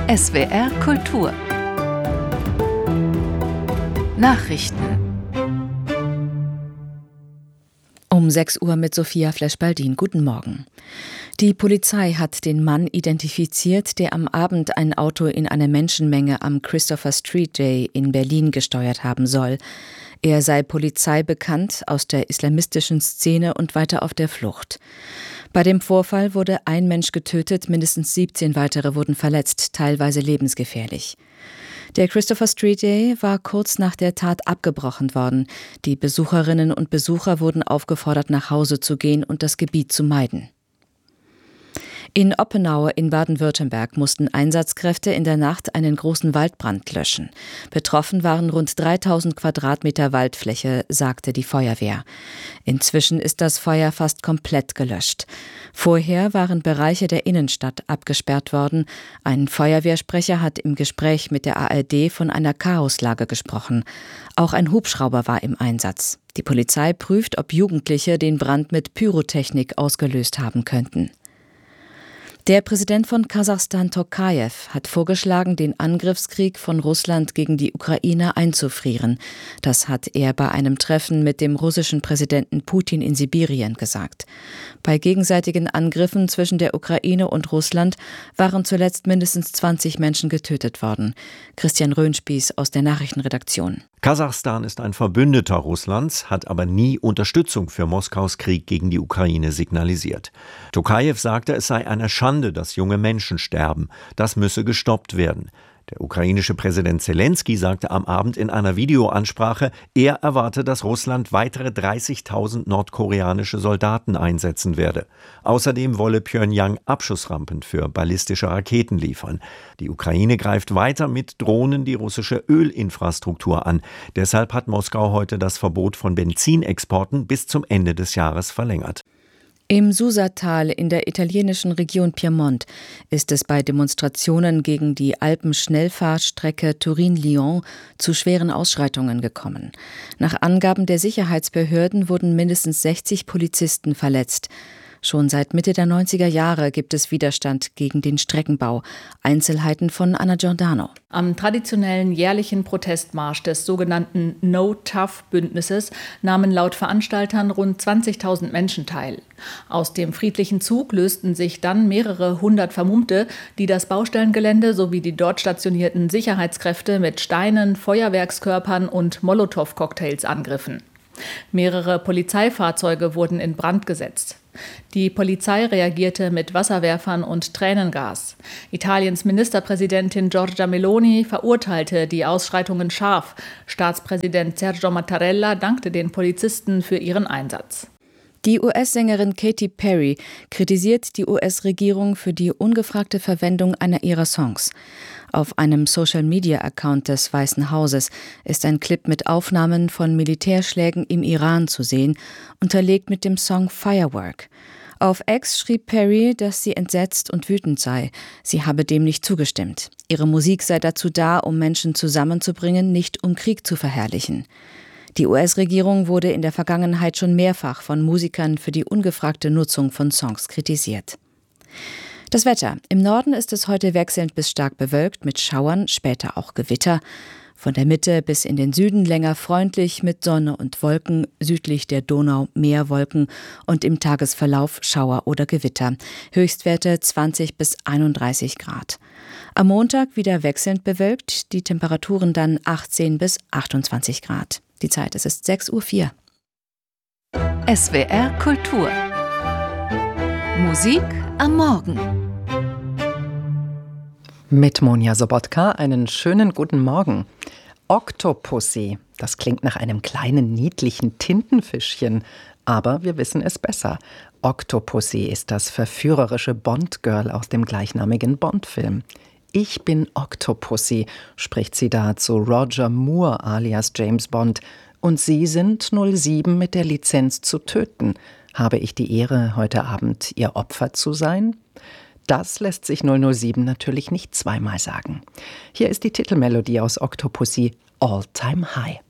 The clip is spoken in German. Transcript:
SWR Kultur Nachrichten Um 6 Uhr mit Sophia Flesch-Baldin. Guten Morgen. Die Polizei hat den Mann identifiziert, der am Abend ein Auto in eine Menschenmenge am Christopher Street Day in Berlin gesteuert haben soll. Er sei Polizei bekannt aus der islamistischen Szene und weiter auf der Flucht. Bei dem Vorfall wurde ein Mensch getötet, mindestens 17 weitere wurden verletzt, teilweise lebensgefährlich. Der Christopher Street Day war kurz nach der Tat abgebrochen worden. Die Besucherinnen und Besucher wurden aufgefordert, nach Hause zu gehen und das Gebiet zu meiden. In Oppenau in Baden-Württemberg mussten Einsatzkräfte in der Nacht einen großen Waldbrand löschen. Betroffen waren rund 3000 Quadratmeter Waldfläche, sagte die Feuerwehr. Inzwischen ist das Feuer fast komplett gelöscht. Vorher waren Bereiche der Innenstadt abgesperrt worden. Ein Feuerwehrsprecher hat im Gespräch mit der ARD von einer Chaoslage gesprochen. Auch ein Hubschrauber war im Einsatz. Die Polizei prüft, ob Jugendliche den Brand mit Pyrotechnik ausgelöst haben könnten. Der Präsident von Kasachstan, Tokajew, hat vorgeschlagen, den Angriffskrieg von Russland gegen die Ukraine einzufrieren. Das hat er bei einem Treffen mit dem russischen Präsidenten Putin in Sibirien gesagt. Bei gegenseitigen Angriffen zwischen der Ukraine und Russland waren zuletzt mindestens 20 Menschen getötet worden. Christian Röhnspieß aus der Nachrichtenredaktion. Kasachstan ist ein Verbündeter Russlands, hat aber nie Unterstützung für Moskaus Krieg gegen die Ukraine signalisiert. Tokajew sagte, es sei eine Schande, dass junge Menschen sterben. Das müsse gestoppt werden. Der ukrainische Präsident Zelensky sagte am Abend in einer Videoansprache, er erwarte, dass Russland weitere 30.000 nordkoreanische Soldaten einsetzen werde. Außerdem wolle Pjöngjang Abschussrampen für ballistische Raketen liefern. Die Ukraine greift weiter mit Drohnen die russische Ölinfrastruktur an. Deshalb hat Moskau heute das Verbot von Benzinexporten bis zum Ende des Jahres verlängert. Im Susatal in der italienischen Region Piemont ist es bei Demonstrationen gegen die Alpenschnellfahrstrecke Turin-Lyon zu schweren Ausschreitungen gekommen. Nach Angaben der Sicherheitsbehörden wurden mindestens 60 Polizisten verletzt. Schon seit Mitte der 90er Jahre gibt es Widerstand gegen den Streckenbau. Einzelheiten von Anna Giordano. Am traditionellen jährlichen Protestmarsch des sogenannten No-Tough-Bündnisses nahmen laut Veranstaltern rund 20.000 Menschen teil. Aus dem friedlichen Zug lösten sich dann mehrere hundert Vermummte, die das Baustellengelände sowie die dort stationierten Sicherheitskräfte mit Steinen, Feuerwerkskörpern und Molotow-Cocktails angriffen. Mehrere Polizeifahrzeuge wurden in Brand gesetzt. Die Polizei reagierte mit Wasserwerfern und Tränengas. Italiens Ministerpräsidentin Giorgia Meloni verurteilte die Ausschreitungen scharf. Staatspräsident Sergio Mattarella dankte den Polizisten für ihren Einsatz. Die US-Sängerin Katy Perry kritisiert die US-Regierung für die ungefragte Verwendung einer ihrer Songs. Auf einem Social-Media-Account des Weißen Hauses ist ein Clip mit Aufnahmen von Militärschlägen im Iran zu sehen, unterlegt mit dem Song Firework. Auf X schrieb Perry, dass sie entsetzt und wütend sei. Sie habe dem nicht zugestimmt. Ihre Musik sei dazu da, um Menschen zusammenzubringen, nicht um Krieg zu verherrlichen. Die US-Regierung wurde in der Vergangenheit schon mehrfach von Musikern für die ungefragte Nutzung von Songs kritisiert. Das Wetter. Im Norden ist es heute wechselnd bis stark bewölkt mit Schauern, später auch Gewitter. Von der Mitte bis in den Süden länger freundlich mit Sonne und Wolken, südlich der Donau mehr Wolken und im Tagesverlauf Schauer oder Gewitter. Höchstwerte 20 bis 31 Grad. Am Montag wieder wechselnd bewölkt, die Temperaturen dann 18 bis 28 Grad. Die Zeit, es ist 6:04 Uhr. SWR Kultur Musik am Morgen. Mit Monja Sobotka einen schönen guten Morgen. Octopussy, das klingt nach einem kleinen niedlichen Tintenfischchen, aber wir wissen es besser. Octopussy ist das verführerische Bond-Girl aus dem gleichnamigen Bond-Film. Ich bin Octopussy, spricht sie da zu Roger Moore alias James Bond. Und Sie sind 07 mit der Lizenz zu töten. Habe ich die Ehre, heute Abend Ihr Opfer zu sein? Das lässt sich 007 natürlich nicht zweimal sagen. Hier ist die Titelmelodie aus Octopussy, All Time High.